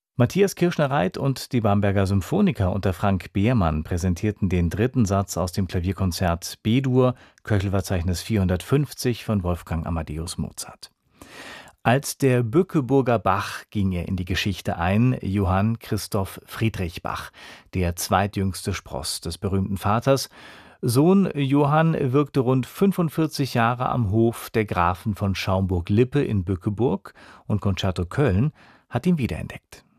Matthias Kirschner-Reit und die Bamberger Symphoniker unter Frank Behrmann präsentierten den dritten Satz aus dem Klavierkonzert B-Dur, Köchelverzeichnis 450 von Wolfgang Amadeus Mozart. Als der Bückeburger Bach ging er in die Geschichte ein, Johann Christoph Friedrich Bach, der zweitjüngste Spross des berühmten Vaters. Sohn Johann wirkte rund 45 Jahre am Hof der Grafen von Schaumburg-Lippe in Bückeburg und Concerto Köln hat ihn wiederentdeckt.